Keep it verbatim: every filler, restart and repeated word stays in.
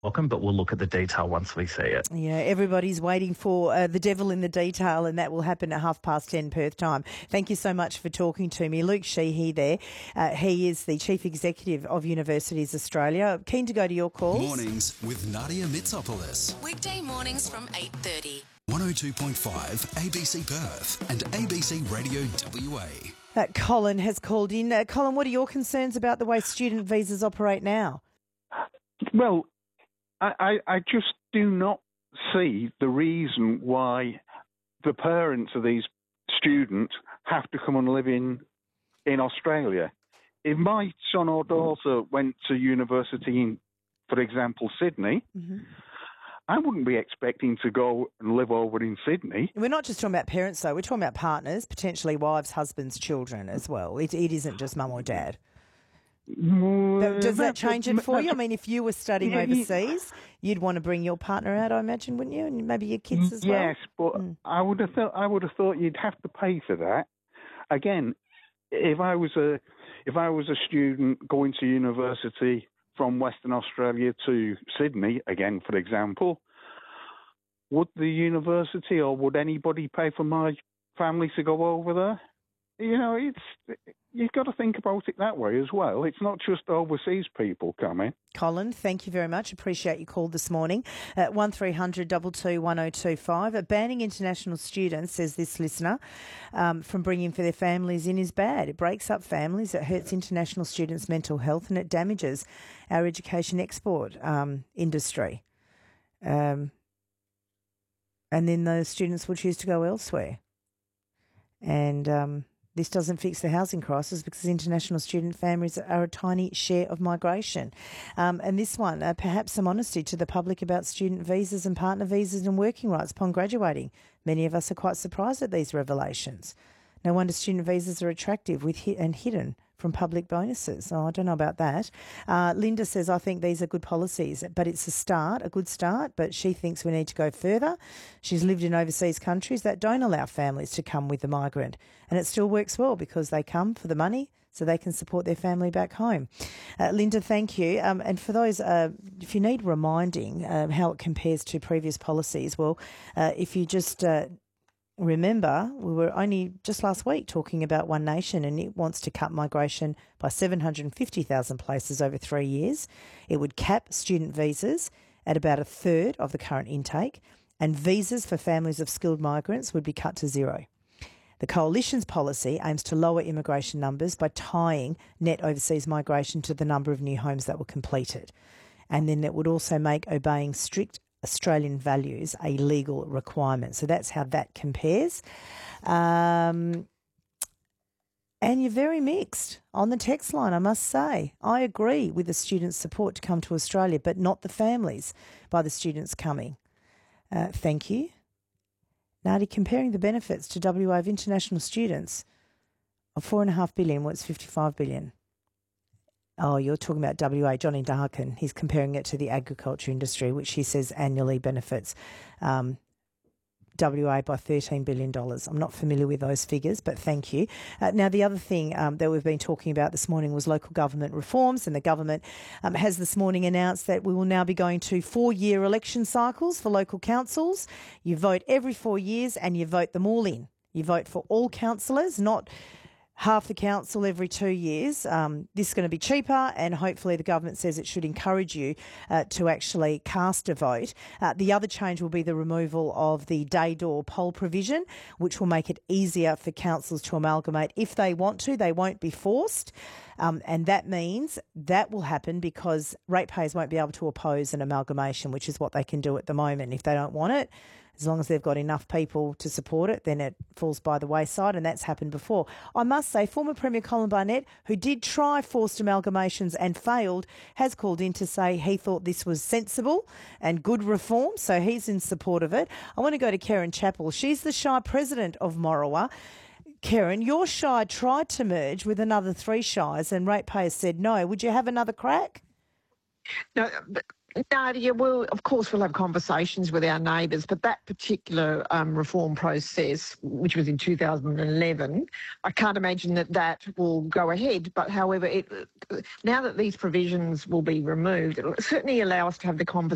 welcome, but we'll look at the detail once we see it. Yeah, everybody's waiting for uh, the devil in the detail, and that will happen at half past ten Perth time. Thank you so much for talking to me. Luke Sheehy there. Uh, he is the Chief Executive of Universities Australia. Keen to go to your calls. Mornings with Nadia Mitsopoulos. Weekday mornings from eight thirty. one oh two point five A B C Perth and A B C Radio W A. Uh, Colin has called in. Uh, Colin, what are your concerns about the way student visas operate now? Well, I, I, I just do not see the reason why the parents of these students have to come and live in in Australia. If my son or daughter went to university in, for example, Sydney, mm-hmm. I wouldn't be expecting to go and live over in Sydney. We're not just talking about parents, though. We're talking about partners, potentially wives, husbands, children as well. It, it isn't just mum or dad. Does that change it for you? I mean, if you were studying overseas, you'd want to bring your partner out, I imagine, wouldn't you? And maybe your kids as well? Yes, but mm. I would have thought I would have thought you'd have to pay for that. Again, if I was a if I was a student going to university from Western Australia to Sydney, again, for example, would the university or would anybody pay for my family to go over there? You know, it's you've got to think about it that way as well. It's not just overseas people coming. Colin, thank you very much. Appreciate your call this morning. At one three hundred two two one oh two five. Uh, banning international students, says this listener, um, from bringing for their families in is bad. It breaks up families, it hurts international students' mental health, and it damages our education export um, industry. Um, and then those students will choose to go elsewhere. And um, this doesn't fix the housing crisis because international student families are a tiny share of migration. Um, and this one, uh, perhaps some honesty to the public about student visas and partner visas and working rights upon graduating. Many of us are quite surprised at these revelations. No wonder student visas are attractive with hit and hidden from public bonuses. Oh, I don't know about that. Uh, Linda says, I think these are good policies, but it's a start, a good start, but she thinks we need to go further. She's lived in overseas countries that don't allow families to come with the migrant, and it still works well because they come for the money so they can support their family back home. Uh, Linda, thank you. Um, and for those, uh, if you need reminding uh, how it compares to previous policies, well, uh, if you just... Uh, Remember, we were only just last week talking about One Nation, and it wants to cut migration by seven hundred fifty thousand places over three years. It would cap student visas at about a third of the current intake, and visas for families of skilled migrants would be cut to zero. The Coalition's policy aims to lower immigration numbers by tying net overseas migration to the number of new homes that were completed. And then it would also make obeying strict Australian values a legal requirement. So that's how that compares. Um, and you're very mixed on the text line, I must say. I agree with the students' support to come to Australia, but not the families by the students coming. Uh, thank you. Nadi, comparing the benefits to W A of international students of four point five billion dollars, well, it's fifty-five billion dollars. Oh, you're talking about W A, Johnny Darkin. He's comparing it to the agriculture industry, which he says annually benefits um, W A by thirteen billion dollars. I'm not familiar with those figures, but thank you. Uh, now, the other thing um, that we've been talking about this morning was local government reforms, and the government um, has this morning announced that we will now be going to four-year election cycles for local councils. You vote every four years and you vote them all in. You vote for all councillors, not half the council every two years. Um, this is going to be cheaper, and hopefully the government says it should encourage you uh, to actually cast a vote. Uh, the other change will be the removal of the day-door poll provision, which will make it easier for councils to amalgamate if they want to. They won't be forced. Um, and that means that will happen because ratepayers won't be able to oppose an amalgamation, which is what they can do at the moment. If they don't want it, as long as they've got enough people to support it, then it falls by the wayside, and that's happened before. I must say, former Premier Colin Barnett, who did try forced amalgamations and failed, has called in to say he thought this was sensible and good reform, so he's in support of it. I want to go to Karen Chappell. She's the Shire President of Morawa. Karen, your shire tried to merge with another three shires and ratepayers said no. Would you have another crack? No, but Nadia, well, of course we'll have conversations with our neighbours, but that particular um, reform process, which was in two thousand eleven, I can't imagine that that will go ahead. But however, it, now that these provisions will be removed, it will certainly allow us to have the conversation